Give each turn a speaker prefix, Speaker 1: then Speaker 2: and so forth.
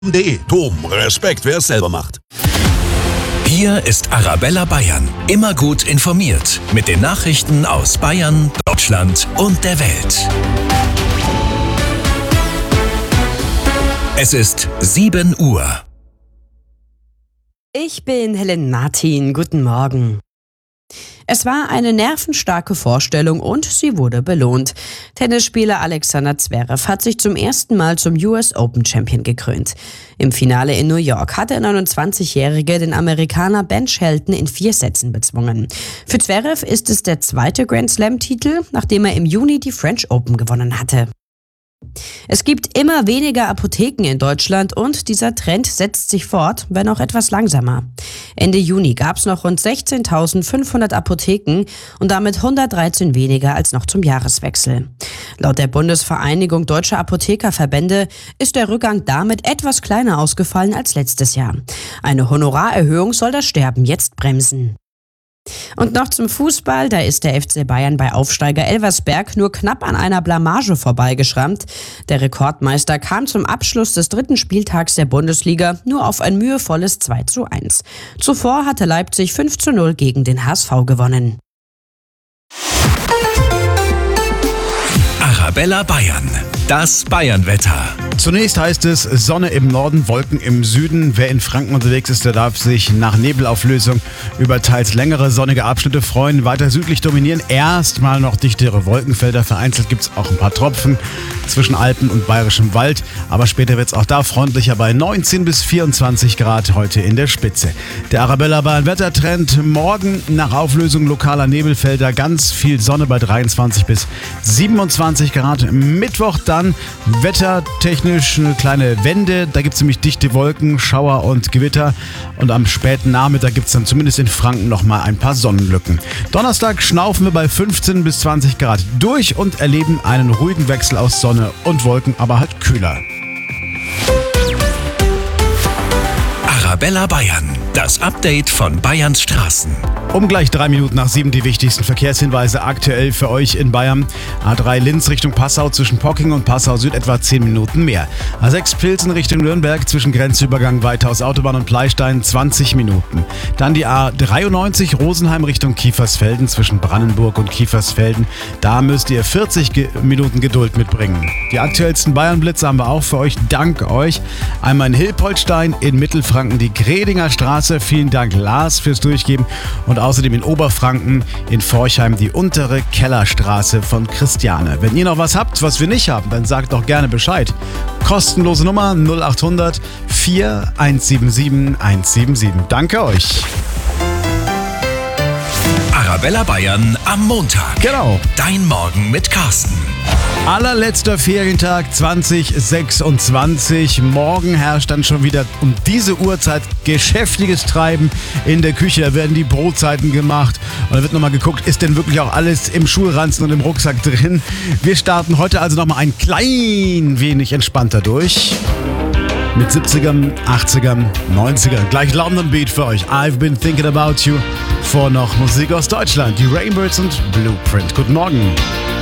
Speaker 1: Tom, Respekt, wer es selber macht.
Speaker 2: Hier ist Arabella Bayern. Immer gut informiert. Mit den Nachrichten aus Bayern, Deutschland und der Welt. Es ist 7 Uhr.
Speaker 3: Ich bin Helen Martin. Guten Morgen. Es war eine nervenstarke Vorstellung und sie wurde belohnt. Tennisspieler Alexander Zverev hat sich zum ersten Mal zum US Open Champion gekrönt. Im Finale in New York hat der 29-Jährige den Amerikaner Ben Shelton in 4 Sätzen bezwungen. Für Zverev ist es der zweite Grand Slam-Titel, nachdem er im Juni die French Open gewonnen hatte. Es gibt immer weniger Apotheken in Deutschland und dieser Trend setzt sich fort, wenn auch etwas langsamer. Ende Juni gab es noch rund 16.500 Apotheken und damit 113 weniger als noch zum Jahreswechsel. Laut der Bundesvereinigung Deutscher Apothekerverbände ist der Rückgang damit etwas kleiner ausgefallen als letztes Jahr. Eine Honorarerhöhung soll das Sterben jetzt bremsen. Und noch zum Fußball, da ist der FC Bayern bei Aufsteiger Elversberg nur knapp an einer Blamage vorbeigeschrammt. Der Rekordmeister kam zum Abschluss des 3. Spieltags der Bundesliga nur auf ein mühevolles 2:1. Zuvor hatte Leipzig 5:0 gegen den HSV gewonnen.
Speaker 2: Arabella Bayern. Das Bayernwetter.
Speaker 4: Zunächst heißt es Sonne im Norden, Wolken im Süden. Wer in Franken unterwegs ist, der darf sich nach Nebelauflösung über teils längere sonnige Abschnitte freuen. Weiter südlich dominieren erstmal noch dichtere Wolkenfelder. Vereinzelt gibt es auch ein paar Tropfen zwischen Alpen und bayerischem Wald. Aber später wird es auch da freundlicher bei 19 bis 24 Grad heute in der Spitze. Der Arabella Bayern Wettertrend morgen nach Auflösung lokaler Nebelfelder ganz viel Sonne bei 23 bis 27 Grad. Mittwoch dann wettertechnisch eine kleine Wende. Da gibt es nämlich dichte Wolken, Schauer und Gewitter. Und am späten Nachmittag gibt es dann zumindest in Franken nochmal ein paar Sonnenlücken. Donnerstag schnaufen wir bei 15 bis 20 Grad durch und erleben einen ruhigen Wechsel aus Sonne und Wolken, aber halt kühler.
Speaker 2: Arabella Bayern. Das Update von Bayerns Straßen.
Speaker 4: Um gleich 3 Minuten nach 7 die wichtigsten Verkehrshinweise aktuell für euch in Bayern. A3 Linz Richtung Passau zwischen Pocking und Passau Süd etwa 10 Minuten mehr. A6 Pilsen Richtung Nürnberg zwischen Grenzübergang Weithaus Autobahn und Pleistein 20 Minuten. Dann die A93 Rosenheim Richtung Kiefersfelden zwischen Brandenburg und Kiefersfelden. Da müsst ihr 40 Minuten Geduld mitbringen. Die aktuellsten Bayern-Blitze haben wir auch für euch, dank euch. Einmal in Hilpoltstein, in Mittelfranken die Gredinger Straße. Vielen Dank Lars fürs Durchgeben. Und außerdem in Oberfranken, in Forchheim, die untere Kellerstraße von Christiane. Wenn ihr noch was habt, was wir nicht haben, dann sagt doch gerne Bescheid. Kostenlose Nummer 0800 4177 177. Danke euch.
Speaker 2: Arabella Bayern am Montag.
Speaker 4: Genau.
Speaker 2: Dein Morgen mit Carsten.
Speaker 4: Allerletzter Ferientag 2026. Morgen herrscht dann schon wieder um diese Uhrzeit geschäftiges Treiben in der Küche. Da werden die Brotzeiten gemacht und da wird nochmal geguckt, ist denn wirklich auch alles im Schulranzen und im Rucksack drin. Wir starten heute also nochmal ein klein wenig entspannter durch. Mit 70ern, 80ern, 90ern. Gleich London Beat für euch. I've been thinking about you. Vor noch Musik aus Deutschland. Die Rainbirds und Blueprint. Guten Morgen.